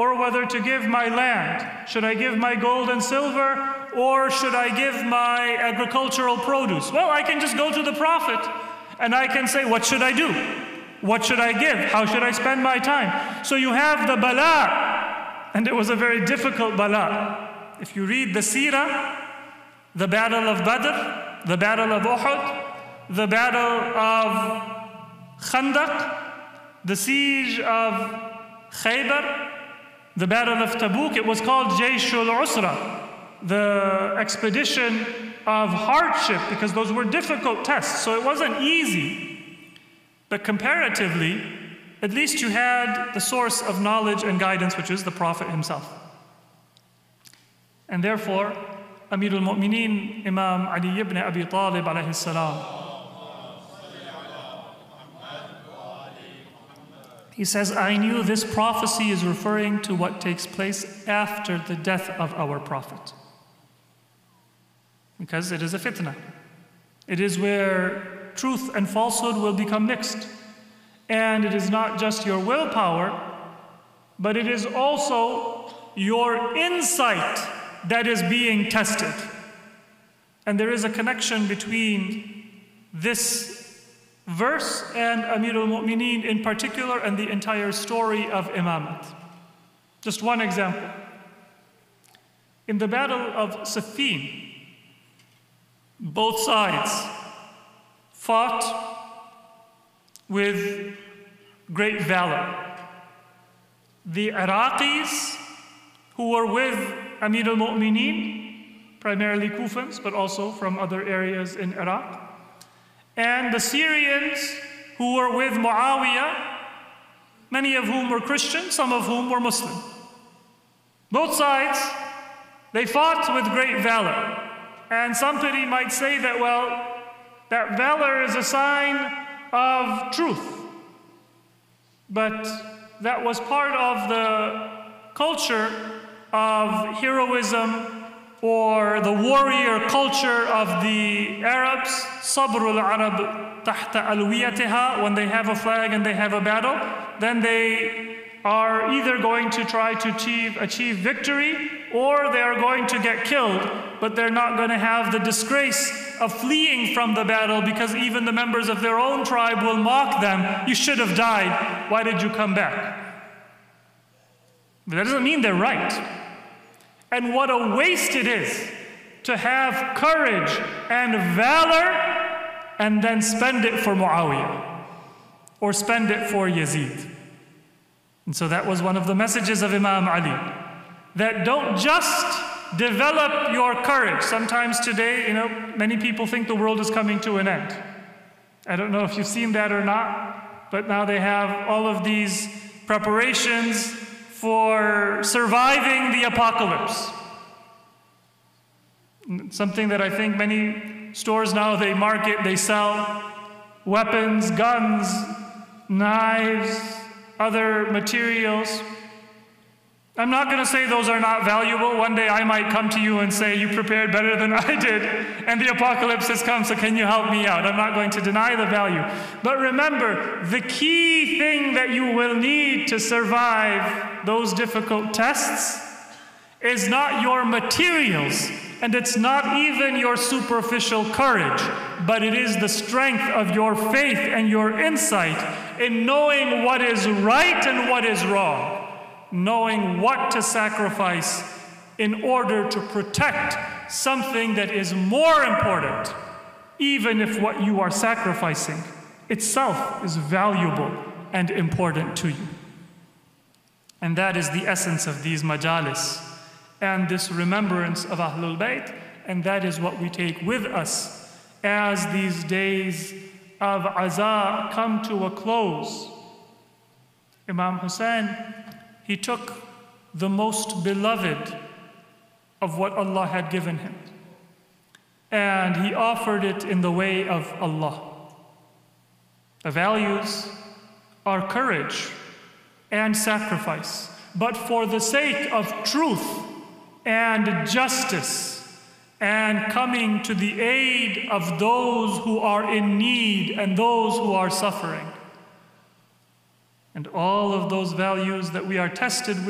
or whether to give my land. Should I give my gold and silver, or should I give my agricultural produce? Well, I can just go to the Prophet and I can say, what should I do? What should I give? How should I spend my time? So you have the bala, and it was a very difficult bala. If you read the seerah, the battle of Badr, the battle of Uhud, the battle of Khandaq, the siege of Khaybar, the battle of Tabuk, it was called Jayshul Usra, the expedition of hardship, because those were difficult tests, so it wasn't easy. But comparatively, at least you had the source of knowledge and guidance, which is the Prophet himself. And therefore, Amir al-Mu'mineen, Imam Ali ibn Abi Talib alayhi salam, he says, I knew this prophecy is referring to what takes place after the death of our Prophet. Because it is a fitna. It is where truth and falsehood will become mixed. And it is not just your willpower, but it is also your insight that is being tested. And there is a connection between this verse and Amir al-Mu'mineen in particular and the entire story of Imamat. Just one example. In the battle of Siffin, both sides fought with great valor. The Iraqis, who were with Amir al-Mu'mineen, primarily Kufans, but also from other areas in Iraq, and the Syrians, who were with Muawiyah, many of whom were Christian, some of whom were Muslim. Both sides, they fought with great valor. And somebody might say that, well, that valor is a sign of truth. But that was part of the culture of heroism, or the warrior culture of the Arabs, Sabrul Arab tahta alwiyatiha, when they have a flag and they have a battle, then they are either going to try to achieve victory, or they are going to get killed, but they're not going to have the disgrace of fleeing from the battle, because even the members of their own tribe will mock them. You should have died. Why did you come back? But that doesn't mean they're right. And what a waste it is to have courage and valor and then spend it for Muawiyah or spend it for Yazid. And so that was one of the messages of Imam Ali, that don't just develop your courage. Sometimes today, many people think the world is coming to an end. I don't know if you've seen that or not, but now they have all of these preparations for surviving the apocalypse. Something that I think many stores now, they market, they sell weapons, guns, knives, other materials. I'm not going to say those are not valuable. One day I might come to you and say, you prepared better than I did, and the apocalypse has come, so can you help me out? I'm not going to deny the value. But remember, the key thing that you will need to survive those difficult tests is not your materials, and it's not even your superficial courage, but it is the strength of your faith and your insight in knowing what is right and what is wrong. Knowing what to sacrifice in order to protect something that is more important, even if what you are sacrificing itself is valuable and important to you. And that is the essence of these majalis and this remembrance of Ahlul Bayt, and that is what we take with us as these days of Aza come to a close. Imam Hussein, he took the most beloved of what Allah had given him, and he offered it in the way of Allah. The values are courage and sacrifice, but for the sake of truth and justice and coming to the aid of those who are in need and those who are suffering. And all of those values that we are tested with